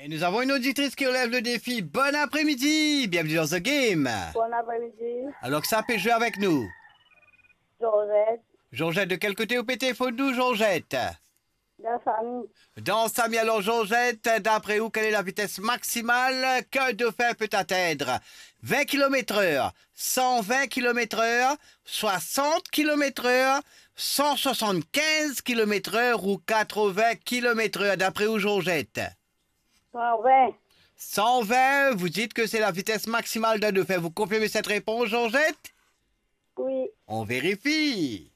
Et nous avons une auditrice qui relève le défi. Bon après-midi, bienvenue dans The Game. Bon après-midi, Alors que ça peut jouer avec nous. Georgette, Georgette, de quel côté au téléphone-nous, Georgette? la famille, Dans Samy, alors Georgette, d'après vous, quelle est la vitesse maximale qu'un dauphin peut atteindre? 20 km/h, 120 km/h, 60 km/h, 175 km/h ou 80 km/h, d'après vous, Georgette? 120, 120, vous dites que c'est la vitesse maximale d'un dauphin. Vous confirmez cette réponse, Georgette? oui. On vérifie.